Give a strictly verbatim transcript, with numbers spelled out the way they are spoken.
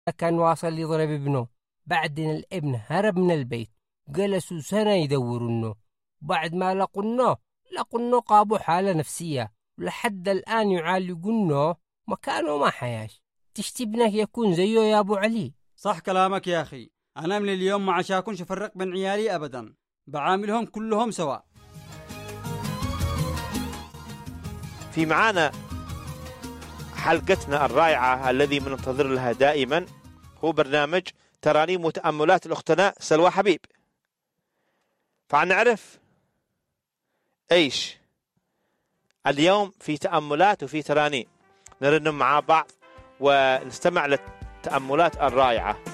كان واصل يضرب ابنه. بعدين الابن هرب من البيت، جلسوا سنة يدورونه. بعد ما لقناه لقناه قابوا حالة نفسية، ولحد الآن يعالجونه مكانه ما حياش. تشتي ابنك يكون زيه يا أبو علي؟ صح كلامك يا أخي، أنا من اليوم ما عشاكنش أفرق بين عيالي أبدا، بعاملهم كلهم سواء. في معانا حلقتنا الرائعة الذي مننتظر لها دائما، هو برنامج ترانيم وتأملات الأختنا سلوى حبيب. فنعرف ايش اليوم في تأملات وفي ترانيم، نرنم مع بعض ونستمع للتأملات الرائعة.